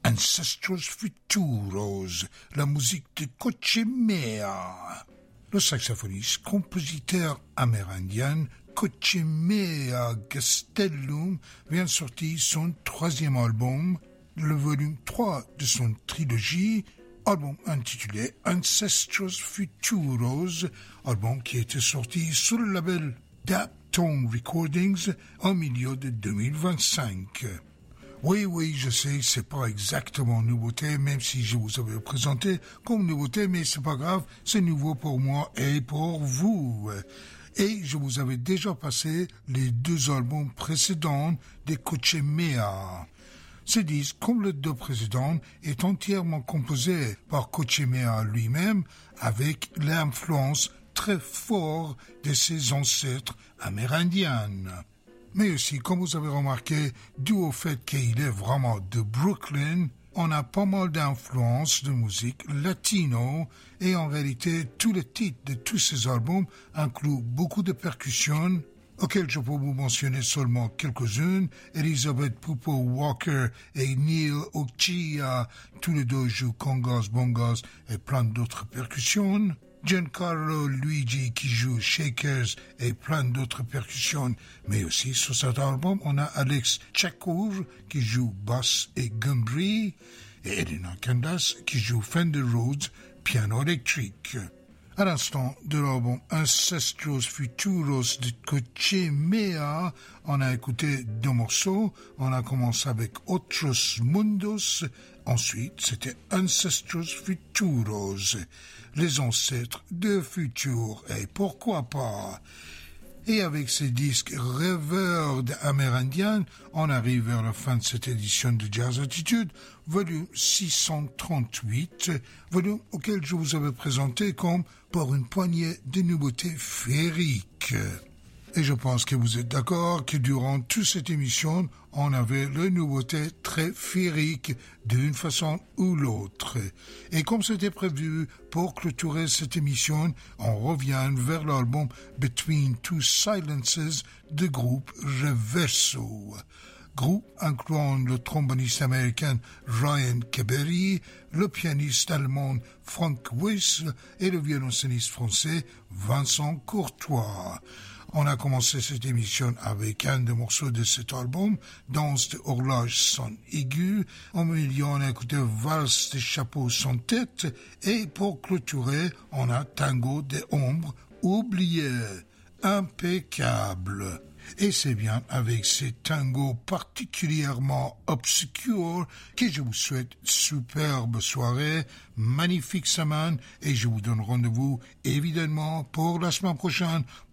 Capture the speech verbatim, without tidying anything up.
Ancestros Futuros, la musique de Coche Mea. Le saxophoniste, compositeur amérindien Coche Mea Gastelum vient de sortir son troisième album, le volume trois de son trilogie, album intitulé Ancestros Futuros, album qui était sorti sur le label Daptone Recordings en milieu de deux mille vingt-cinq. Oui, oui, je sais, c'est pas exactement une nouveauté, même si je vous avais présenté comme nouveauté, mais c'est pas grave, c'est nouveau pour moi et pour vous. Et je vous avais déjà passé les deux albums précédents des Coche Mea. Ce disque, comme les deux précédents, est entièrement composé par Coche Mea lui-même, avec l'influence très forte de ses ancêtres amérindiens. Mais aussi, comme vous avez remarqué, dû au fait qu'il est vraiment de Brooklyn, on a pas mal d'influences de musique latino et en réalité, tous les titres de tous ces albums incluent beaucoup de percussions, auxquelles je peux vous mentionner seulement quelques-unes. Elizabeth Pupo Walker et Neil Ochia, tous les deux jouent congas, bongas et plein d'autres percussions. Giancarlo Luigi qui joue shakers et plein d'autres percussions, mais aussi sur cet album on a Alex Chakour qui joue basse et gambri et Elena Candas qui joue Fender Rhodes piano électrique. À l'instant de l'album Ancestros Futuros de Coche Mea, on a écouté deux morceaux. On a commencé avec Otros Mundos, ensuite c'était Ancestros Futuros, les ancêtres de futur, et pourquoi pas. Et avec ces disques rêveurs amérindiens, on arrive vers la fin de cette édition de Jazz Attitude, volume six cent trente-huit, volume auquel je vous avais présenté comme pour une poignée de nouveautés féeriques. Et je pense que vous êtes d'accord que durant toute cette émission, on avait les nouveautés très féeriques d'une façon ou l'autre. Et comme c'était prévu, pour clôturer cette émission, on revient vers l'album Between Two Silences de groupe Reverso. Groupe incluant le tromboniste américain Ryan Keberry, le pianiste allemand Frank Weiss et le violoncelliste français Vincent Courtois. On a commencé cette émission avec un des morceaux de cet album, Danse de horloge sans aigu. En milieu, on a écouté Valse des chapeaux sans tête. Et pour clôturer, on a Tango des ombres oubliées. Impeccable. Et c'est bien avec ces tangos particulièrement obscurs que je vous souhaite superbe soirée, magnifique semaine, et je vous donne rendez-vous évidemment pour la semaine prochaine